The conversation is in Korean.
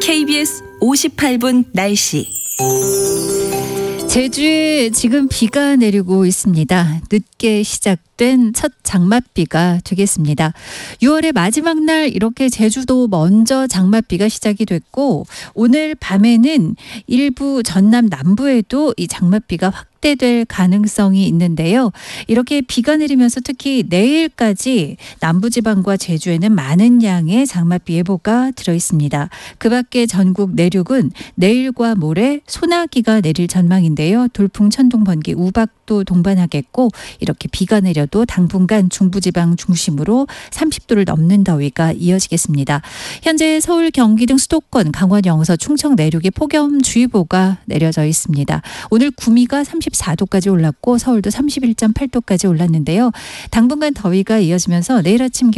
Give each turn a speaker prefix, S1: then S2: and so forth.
S1: KBS 58분 날씨.
S2: 제주에 지금 비가 내리고 있습니다. 늦게 시작된 첫 장맛비가 되겠습니다. 6월의 마지막 날 이렇게 제주도 먼저 장맛비가 시작이 됐고, 오늘 밤에는 일부 전남 남부에도 이 장맛비가 확대될 가능성이 있는데요. 이렇게 비가 내리면서 특히 내일까지 남부지방과 제주에는 많은 양의 장맛비 예보가 들어 있습니다. 그 밖에 전국 내륙은 내일과 모레 소나기가 내릴 전망인데요. 돌풍, 천둥, 번개, 우박도 동반하겠고, 이렇게 비가 내려도 당분간 중부지방 중심으로 30도를 넘는 더위가 이어지겠습니다. 현재 서울, 경기 등 수도권, 강원, 영서, 충청 내륙에 폭염주의보가 내려져 있습니다. 오늘 구미가 34도까지 올랐고 서울도 31.8도까지 올랐는데요. 당분간 더위가 이어지면서 내일 아침